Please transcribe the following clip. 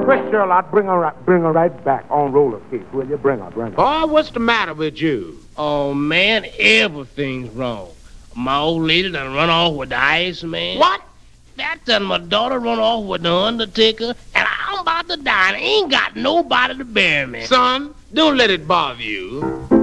Where's Charlotte? Bring her right back on roller skates, will you? Bring her. Boy, what's the matter with you? Oh, man, everything's wrong. My old lady done run off with the Iceman. What? That done my daughter run off with the Undertaker, and I'm about to die and ain't got nobody to bury me. Son, don't let it bother you.